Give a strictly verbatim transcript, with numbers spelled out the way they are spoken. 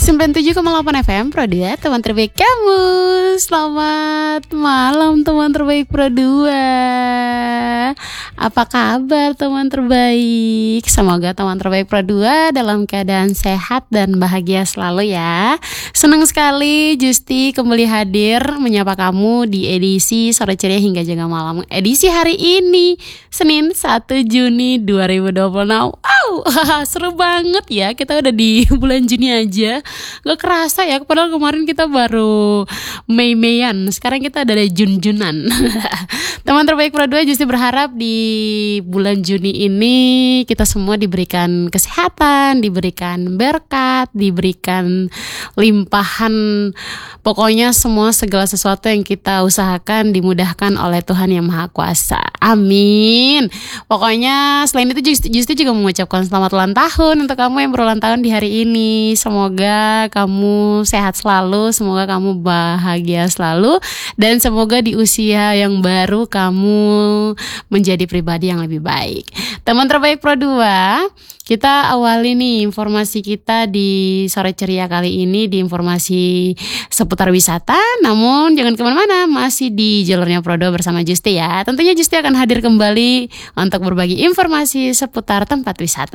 sembilan puluh tujuh koma delapan F M Pro dua, teman terbaik kamu. Selamat malam teman terbaik Pro dua. Apa kabar teman terbaik? Semoga teman terbaik Pro dua dalam keadaan sehat dan bahagia selalu ya. Senang sekali Justi kembali hadir menyapa kamu di edisi Sore Ceria hingga Jaga Malam. Edisi hari ini Senin satu Juni dua ribu dua puluh enam. Wow, seru banget ya. Kita udah di bulan Juni aja. Gak kerasa ya, padahal kemarin kita baru Mei-Meian. Sekarang kita ada Jun-Junan. Teman terbaik Pro dua Justi berharap di bulan Juni ini kita semua diberikan kesehatan, diberikan berkat, diberikan limpahan. Pokoknya semua segala sesuatu yang kita usahakan dimudahkan oleh Tuhan Yang Maha Kuasa. Amin. Pokoknya selain itu Justi, Justi juga mengucapkan selamat ulang tahun untuk kamu yang berulang tahun di hari ini. Semoga kamu sehat selalu, semoga kamu bahagia selalu, dan semoga di usia yang baru kamu menjadi pribadi yang lebih baik. Teman terbaik Pro dua, kita awali nih informasi kita di Sore Ceria kali ini di informasi seputar wisata. Namun jangan kemana-mana, masih di jalurnya Pro dua bersama Justi ya. Tentunya Justi akan hadir kembali untuk berbagi informasi seputar tempat wisata.